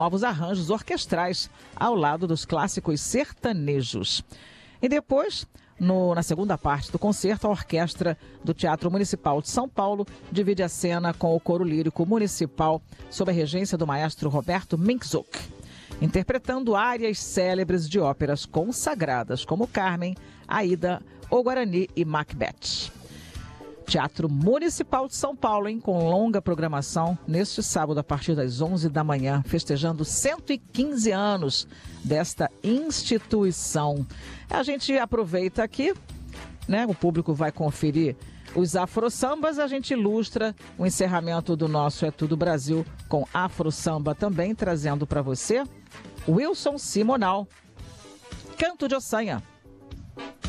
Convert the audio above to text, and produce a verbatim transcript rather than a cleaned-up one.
novos arranjos orquestrais ao lado dos clássicos sertanejos. E depois, no, na segunda parte do concerto, a orquestra do Teatro Municipal de São Paulo divide a cena com o Coro Lírico Municipal sob a regência do maestro Roberto Minczuk, interpretando áreas célebres de óperas consagradas como Carmen, Aida, O Guarani e Macbeth. Teatro Municipal de São Paulo, hein, com longa programação, neste sábado a partir das onze da manhã, festejando cento e quinze anos desta instituição. A gente aproveita aqui, né, o público vai conferir os afro-sambas, a gente ilustra o encerramento do nosso É Tudo Brasil com afro-samba também, trazendo para você Wilson Simonal, Canto de Ossanha.